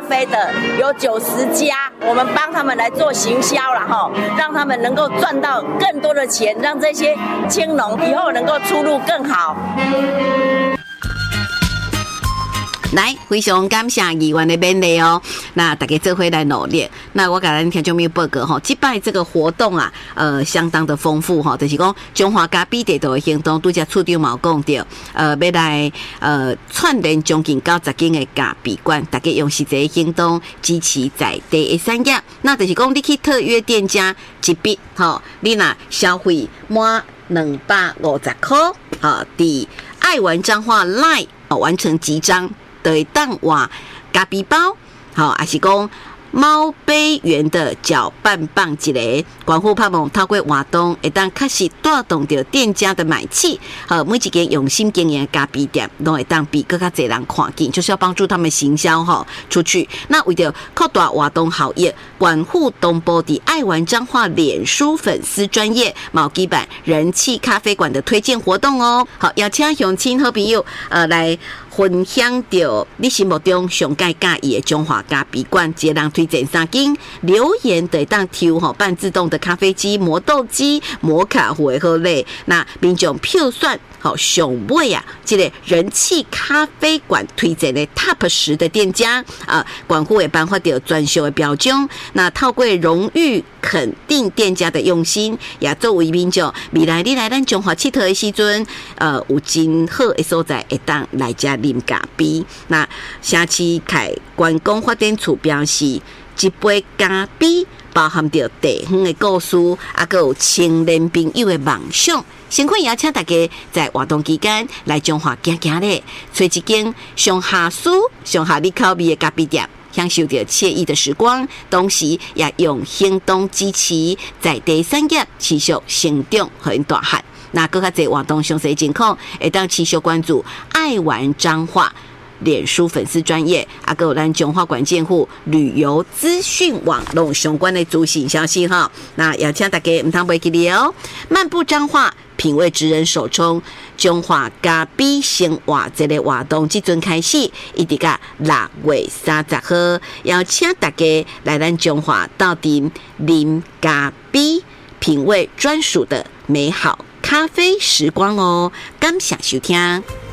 啡的有90家，我们帮他们来做行销了哈，让他们能够赚到更多的钱，让这些青农以后能够出路更好。 来，非常感谢议员的勉励哦。那大家做伙来努力。那我给咱听众朋友报告吼，这摆这个活动啊，相当的丰富哈，就是讲中华咖啡地图的行动，拄则处长嘛讲到，要来串联将近90间的咖啡馆，大家用实际行动支持在地的产业。那就是讲你去特约店家一笔吼，你若消费满250块，好，伫爱玩彰化 LINE 完成集章。就会当换咖啡包，好，还是讲猫杯圆的搅拌棒一个，关乎盼望透过活动，会当确实带动着店家的买气，每一间用心经营的咖啡店，都会当比更加多人看见，就是要帮助他们行销出去。那为了扩大活动效益，关乎东部的爱玩彰化脸书粉丝专页毛基版人气咖啡馆的推荐活动哦。好，邀请乡亲好朋友来分享到你心目中上介介意的中华咖啡馆，一个人推荐3间，留言得当抽半自动的咖啡机、磨豆机、摩卡壶的好嘞。那民众票选上尾啊，这个人气咖啡馆推荐的 Top 10的店家管户会颁发到专属的标奖。那透过荣誉肯定店家的用心，也作为民众未来你来咱中华佚佗的时阵，有真好的所在会当来家啉咖啡。那城市凯观光发展处表示，一杯咖啡包含着地方的故事，还有青年朋友的梦想。先可以邀请大家在活动期间来中华行行咧，找一间上下书、上下你口味的咖啡店，享受着惬意的时光，同时也用行动支持在地产业持续成长和大汉。那更加侪活动详细情况，会当持续关注爱玩彰化脸书粉丝专页，还有咱中华馆建户旅游资讯网络相关的资讯消息哈。那也请大家唔通袂记哩哦。漫步彰化，品味职人手冲中华咖啡生活这个活动，即阵开始，一直到6月30号，邀请大家来咱中华到底啉咖啡，品味专属的美好咖啡时光哦。感谢收听。